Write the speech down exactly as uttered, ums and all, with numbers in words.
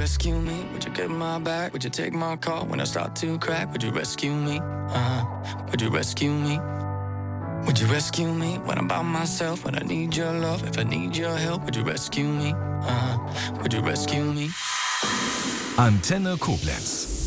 rescue me? Would you get my back? Would you take my call when I start to crack? Would you rescue me? Uh-huh. Would you rescue me? Would you rescue me when I'm by myself? When I need your love, if I need your help, would you rescue me? Uh-huh. Would you rescue me? Antenne Koblenz.